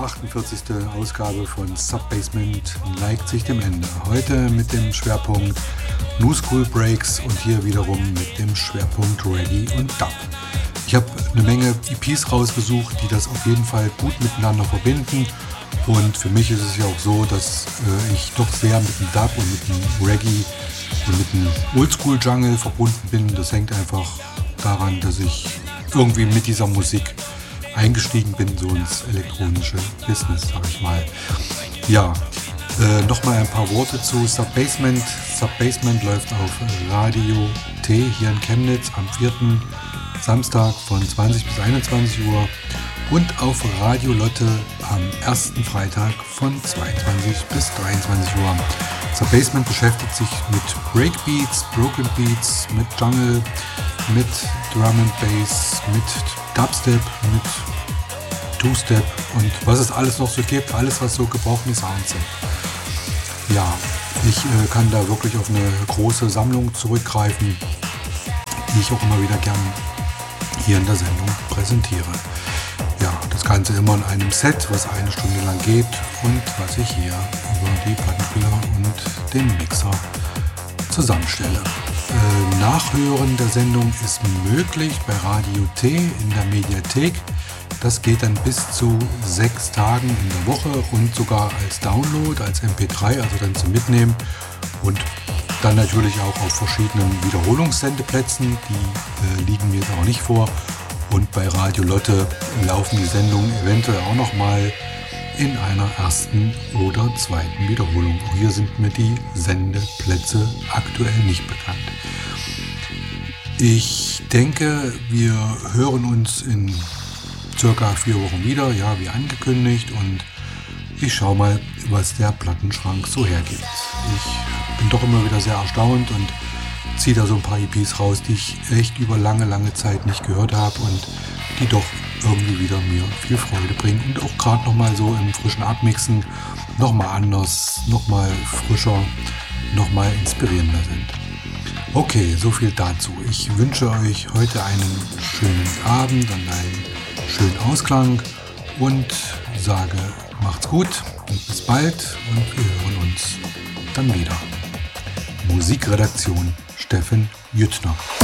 48. Ausgabe von Subbasement neigt sich dem Ende. Heute mit dem Schwerpunkt New School Breaks und hier wiederum mit dem Schwerpunkt Reggae und Dub. Ich habe eine Menge EPs rausgesucht, die das auf jeden Fall gut miteinander verbinden. Und für mich ist es ja auch so, dass ich doch sehr mit dem Dub und mit dem Reggae und mit dem Oldschool Jungle verbunden bin. Das hängt einfach daran, dass ich irgendwie mit dieser Musik eingestiegen bin, so ins elektronische Business, sag ich mal. Ja, nochmal ein paar Worte zu Subbasement. Subbasement läuft auf Radio T hier in Chemnitz am 4. Samstag von 20 bis 21 Uhr und auf Radio Lotte am 1. Freitag von 22 bis 23 Uhr. Subbasement beschäftigt sich mit Breakbeats, Broken Beats, mit Jungle, mit Drum and Bass, mit Dubstep, mit Two-Step und was es alles noch so gibt, alles was so gebrochene Sounds sind. Ja, ich kann da wirklich auf eine große Sammlung zurückgreifen, die ich auch immer wieder gern hier in der Sendung präsentiere. Ja, das Ganze immer in einem Set, was eine Stunde lang geht und was ich hier über die Plattenspieler und den Mixer zusammenstelle. Nachhören der Sendung ist möglich bei Radio T in der Mediathek. Das geht dann bis zu 6 Tagen in der Woche und sogar als Download, als MP3, also dann zum Mitnehmen. Und dann natürlich auch auf verschiedenen Wiederholungssendeplätzen, die liegen mir jetzt auch nicht vor. Und bei Radio Lotte laufen die Sendungen eventuell auch nochmal in einer ersten oder zweiten Wiederholung. Auch hier sind mir die Sendeplätze aktuell nicht bekannt. Ich denke, wir hören uns in circa 4 Wochen wieder, ja, wie angekündigt, und ich schaue mal, was der Plattenschrank so hergibt. Ich bin doch immer wieder sehr erstaunt und ziehe da so ein paar EPs raus, die ich echt über lange Zeit nicht gehört habe und die doch irgendwie wieder mir viel Freude bringen und auch gerade nochmal so im frischen Abmixen nochmal anders, nochmal frischer, nochmal inspirierender sind. Okay, so viel dazu. Ich wünsche euch heute einen schönen Abend und einen schönen Ausklang und sage, macht's gut und bis bald und wir hören uns dann wieder. Musikredaktion Steffen Jüttner.